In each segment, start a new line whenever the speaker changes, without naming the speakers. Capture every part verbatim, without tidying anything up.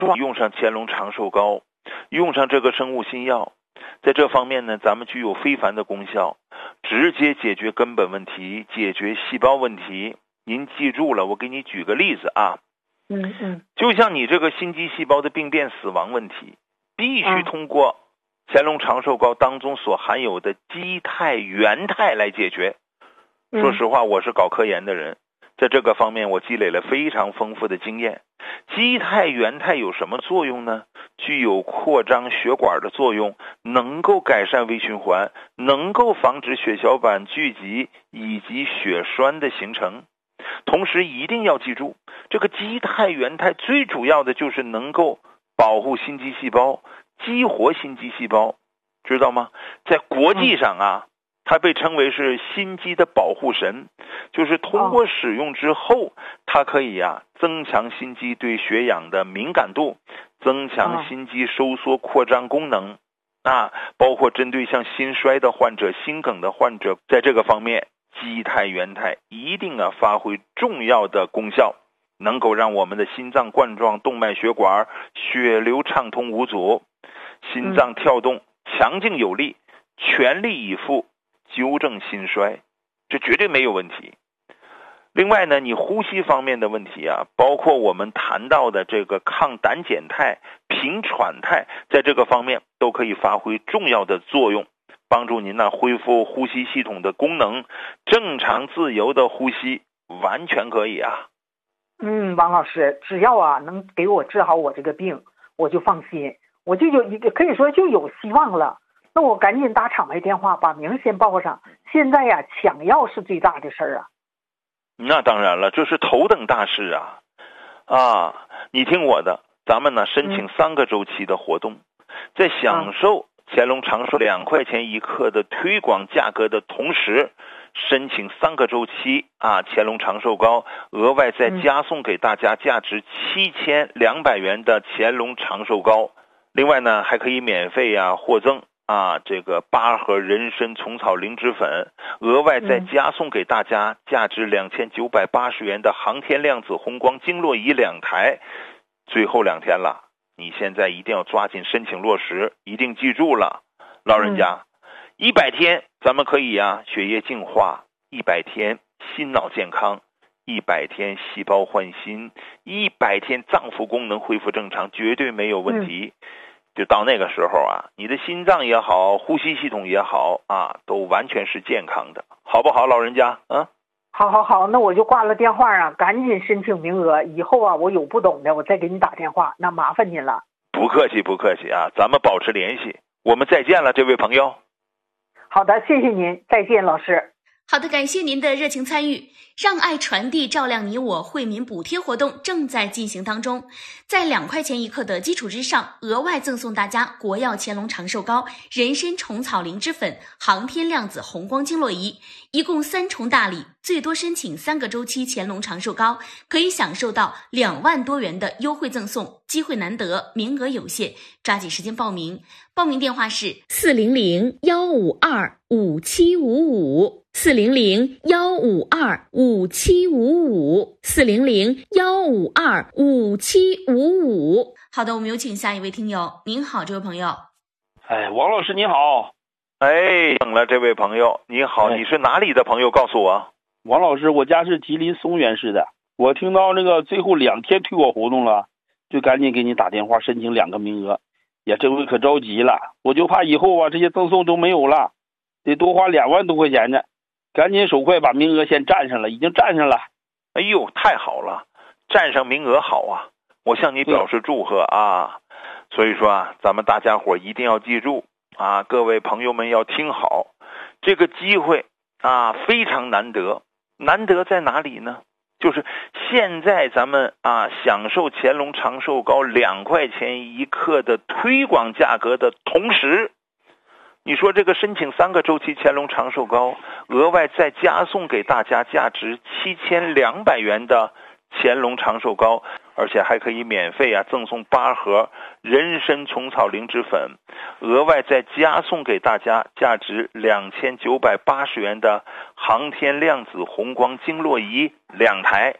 用上乾隆长寿膏，用上这个生物新药，在这方面呢，咱们具有非凡的功效，直接解决根本问题，解决细胞问题。您记住了，我给你举个例子啊，
嗯嗯，
就像你这个心肌细胞的病变死亡问题，必须通过乾隆长寿膏当中所含有的基肽原肽来解决。说实话，我是搞科研的人，在这个方面我积累了非常丰富的经验。基肽原肽有什么作用呢？具有扩张血管的作用，能够改善微循环，能够防止血小板聚集以及血栓的形成。同时一定要记住，这个基肽原肽最主要的就是能够保护心肌细胞，激活心肌细胞，知道吗？在国际上啊，它被称为是心肌的保护神，就是通过使用之后，它可以啊增强心肌对血氧的敏感度，增强心肌收缩扩张功能啊，包括针对像心衰的患者、心梗的患者，在这个方面基肽原肽一定啊发挥重要的功效，能够让我们的心脏冠状动脉血管血流畅通无阻，心脏跳动强劲有力，全力以赴纠正心衰，这绝对没有问题。另外呢，你呼吸方面的问题啊，包括我们谈到的这个抗胆碱肽、平喘肽，在这个方面都可以发挥重要的作用，帮助您呢恢复呼吸系统的功能，正常自由的呼吸，完全可以啊。
嗯，王老师，只要啊能给我治好我这个病，我就放心，我就有一个可以说就有希望了。那我赶紧打厂牌电话，把名先报上。现在呀，抢药是最大的事儿啊。
那当然了，这是头等大事啊！啊，你听我的，咱们呢申请三个周期的活动，在享受乾隆长寿两块钱一克的推广价格的同时，申请三个周期啊乾隆长寿膏，额外再加送给大家价值七千两百元的乾隆长寿膏。另外呢，还可以免费啊获赠啊，这个八盒人参虫草灵芝粉，额外再加送给大家价值两千九百八十元的航天量子红光经络仪两台。最后两天了，你现在一定要抓紧申请落实，一定记住了，老人家，一百天咱们可以啊血液净化，一百天心脑健康，一百天细胞换新，一百天脏腑功能恢复正常，绝对没有问题。嗯，就到那个时候啊，你的心脏也好，呼吸系统也好啊，都完全是健康的，好不好，老人家？嗯，
好好好，那我就挂了电话啊，赶紧申请名额。以后啊，我有不懂的，我再给你打电话，那麻烦您了。
不客气，不客气啊，咱们保持联系，我们再见了，这位朋友。
好的，谢谢您，再见，老师。
好的，感谢您的热情参与。让爱传递，照亮你我惠民补贴活动正在进行当中，在两块钱一克的基础之上，额外赠送大家国药乾隆长寿膏、人参虫草灵芝粉、航天量子红光经络仪，一共三重大礼。最多申请三个周期乾隆长寿膏，可以享受到两万多元的优惠赠送，机会难得，名额有限，抓紧时间报名。报名电话是四零零幺五二五七五五。四零零幺五二五七五五，四零零幺五二五七五五。好的，我们有请下一位听友。您好，这位朋友。
哎，王老师你好。
哎，等了，这位朋友你好，哎，你是哪里的朋友？告诉我。
王老师，我家是吉林松原市的。我听到那个最后两天推广活动了，就赶紧给你打电话申请两个名额。呀，这回可着急了，我就怕以后啊这些赠送都没有了，得多花两万多块钱呢。赶紧手快把名额先占上了，已经占上了。
哎呦，太好了，占上名额好啊，我向你表示祝贺啊。所以说啊，咱们大家伙一定要记住啊，各位朋友们要听好，这个机会啊非常难得。难得在哪里呢？就是现在咱们啊享受乾隆长寿膏两块钱一克的推广价格的同时，你说这个申请三个周期乾隆长寿膏，额外再加送给大家价值七千两百元的乾隆长寿膏，而且还可以免费啊赠送八盒人参虫草灵芝粉，额外再加送给大家价值两千九百八十元的航天量子红光经络仪两台。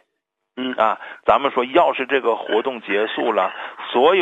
嗯
啊，咱们说要是这个活动结束了，所有